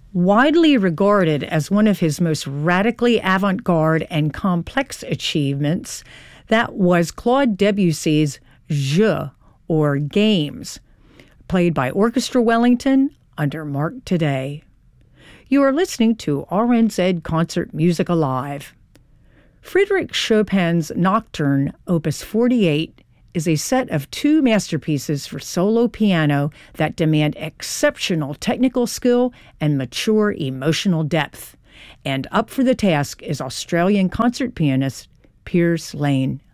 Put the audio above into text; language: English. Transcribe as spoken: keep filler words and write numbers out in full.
Widely regarded as one of his most radically avant-garde and complex achievements, that was Claude Debussy's Jeux, or Games, played by Orchestra Wellington under Mark Today. You are listening to R N Z Concert Music Alive. Frédéric Chopin's Nocturne, Opus forty-eight, is a set of two masterpieces for solo piano that demand exceptional technical skill and mature emotional depth. And up for the task is Australian concert pianist Piers Lane.